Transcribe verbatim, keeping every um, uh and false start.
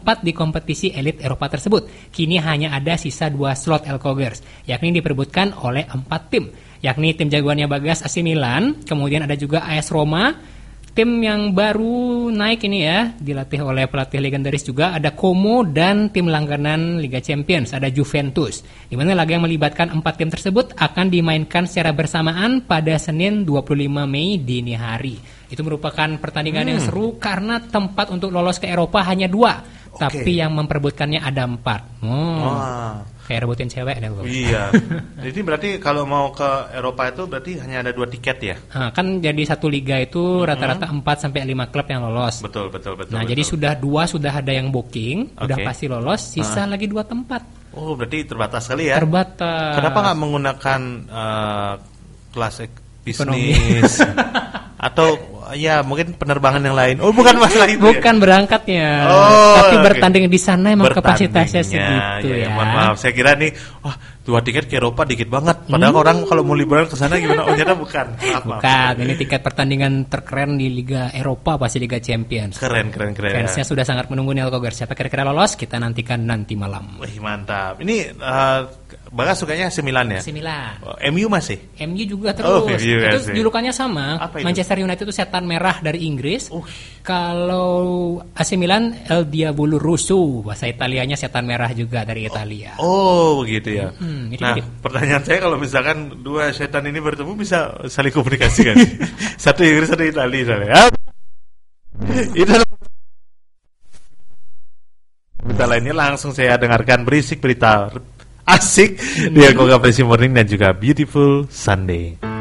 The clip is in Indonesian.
tempat di kompetisi elit Eropa tersebut. Kini hanya ada sisa dua slot El Cougars, yakni diperebutkan oleh empat tim, yakni tim jagoannya Bagas A C Milan, kemudian ada juga A S Roma, tim yang baru naik ini ya, dilatih oleh pelatih legendaris juga, ada Como, dan tim langganan Liga Champions, ada Juventus. Di mana laga yang melibatkan empat tim tersebut akan dimainkan secara bersamaan pada Senin dua puluh lima Mei dini hari. Itu merupakan pertandingan hmm. yang seru karena tempat untuk lolos ke Eropa hanya dua, okay. tapi yang memperebutkannya ada empat. Hmm. Wow. Kayak rebutin cewek deh. Iya. Jadi berarti kalau mau ke Eropa itu berarti hanya ada dua tiket ya? Nah, kan jadi satu liga itu mm-hmm. rata-rata empat sampai lima klub yang lolos. Betul, betul, betul. Nah, betul. jadi sudah dua sudah ada yang booking, okay. udah pasti lolos, sisa uh. lagi dua tempat. Oh, berarti terbatas sekali ya? Terbatas. Kenapa nggak menggunakan uh, kelas bisnis atau ya mungkin penerbangan yang lain? Oh, bukan masalah itu. Bukan ya? Berangkatnya, oh, tapi okay. bertanding di sana emang kapasitasnya segitu ya. ya. Mohon maaf, saya kira nih, wah dua tiket ke Eropa dikit banget. Padahal hmm. orang kalau mau liburan ke sana gimana? Oh, ternyata bukan. Maaf, bukan. Maaf. Ini tiket pertandingan terkeren di Liga Eropa, pasti Liga Champions. Keren, keren, keren. Fansnya ya. Sudah sangat menunggu nih El Cougars. Siapa kira-kira lolos? Kita nantikan nanti malam. Wih, mantap. Ini uh, Bagas sukanya A C Milan ya? A C Milan. Oh, M U masih? M U juga terus. Oh, M U itu julukannya sama. Apa itu? Manchester United itu setan merah dari Inggris. Uh. Kalau A C Milan El Diavolo Rosso, bahasa Italianya setan merah juga dari Italia. Oh, oh begitu ya. Hmm, nah, mirip. Pertanyaan saya, kalau misalkan dua setan ini bertemu bisa saling komunikasi kan? Satu Inggris, satu Italia misalnya. Itu berita lainnya langsung saya dengarkan berisik berita asik di Koga Presi Morning dan juga Beautiful Sunday.